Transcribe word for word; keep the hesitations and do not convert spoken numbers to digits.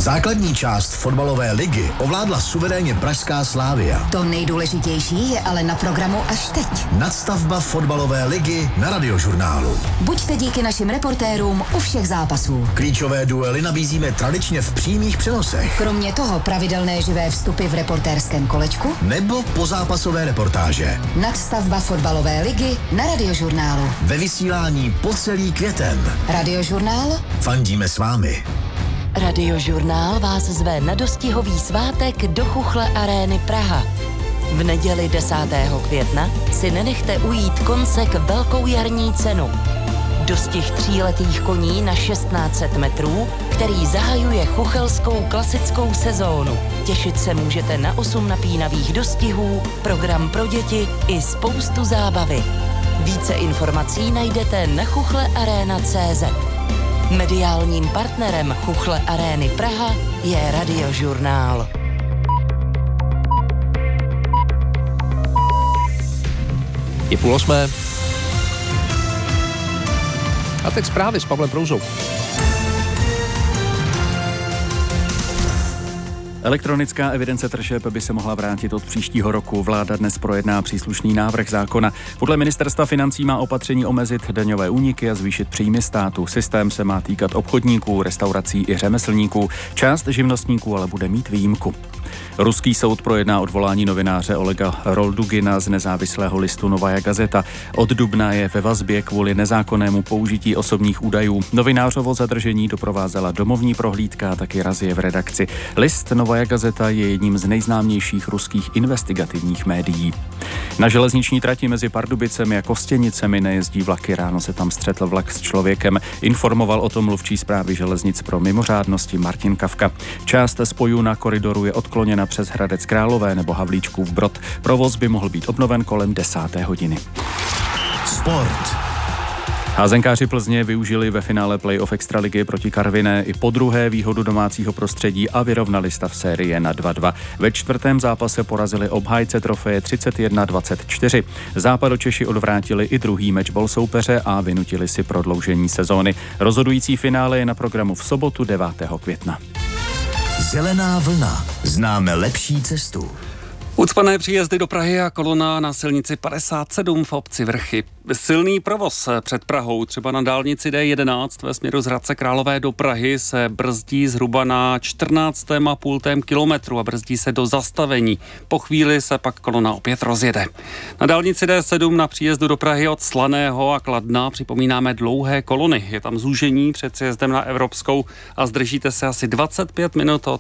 Základní část fotbalové ligy ovládla suverénně pražská Slavia. To nejdůležitější je ale na programu až teď. Nadstavba fotbalové ligy na Radiožurnálu. Buďte díky našim reportérům u všech zápasů. Klíčové duely nabízíme tradičně v přímých přenosech. Kromě toho pravidelné živé vstupy v reportérském kolečku nebo pozápasové reportáže. Nadstavba fotbalové ligy na Radiožurnálu. Ve vysílání po celý květen. Radiožurnál? Fandíme s vámi. Radiožurnál vás zve na dostihový svátek do Chuchle Arény Praha. V neděli desátého května si nenechte ujít koncek velkou jarní cenu. Dostih tříletých koní na šestnáct set metrů, který zahajuje chuchelskou klasickou sezónu. Těšit se můžete na osm napínavých dostihů, program pro děti i spoustu zábavy. Více informací najdete na chuchle arena tečka cé zet. Mediálním partnerem Chuchle Arény Praha je Radiožurnál. Je půl osmé. A teď zprávy s Pavlem Prouzou. Elektronická evidence tržeb by se mohla vrátit od příštího roku. Vláda dnes projedná příslušný návrh zákona. Podle ministerstva financí má opatření omezit daňové úniky a zvýšit příjmy státu. Systém se má týkat obchodníků, restaurací i řemeslníků. Část živnostníků ale bude mít výjimku. Ruský soud projedná odvolání novináře Olega Roldugina z nezávislého listu Novaja Gazeta. Od dubna je ve vazbě kvůli nezákonnému použití osobních údajů. Novinářovo zadržení doprovázela domovní prohlídka a taky razie v redakci. List Novaja Gazeta je jedním z nejznámějších ruských investigativních médií. Na železniční trati mezi Pardubicemi a Kostěnicemi nejezdí vlaky. Ráno se tam střetl vlak s člověkem. Informoval o tom mluvčí Správy železnic pro mimořádnosti Martin Kavka. Část spojů na koridoru je odkloněna přes Hradec Králové nebo Havlíčkův Brod. Provoz by mohl být obnoven kolem desáté hodiny. Sport. Házenkáři Plzně využili ve finále playoff extraligy proti Karviné i po druhé výhodu domácího prostředí a vyrovnali stav série na dva dva. Ve čtvrtém zápase porazili obhájce trofeje třicet jedna dvacet čtyři. Západočeši odvrátili i druhý mečbol soupeře a vynutili si prodloužení sezóny. Rozhodující finále je na programu v sobotu devátého května. Zelená vlna. Známe lepší cestu. Ucpané příjezdy do Prahy a kolona na silnici padesát sedm v obci Vrchy. Silný provoz před Prahou, třeba na dálnici D jedenáct ve směru z Hradce Králové do Prahy se brzdí zhruba na čtrnáct a půl kilometru a brzdí se do zastavení. Po chvíli se pak kolona opět rozjede. Na dálnici D sedm na příjezdu do Prahy od Slaného a Kladna připomínáme dlouhé kolony. Je tam zúžení před sjezdem na Evropskou a zdržíte se asi dvacet pět minut od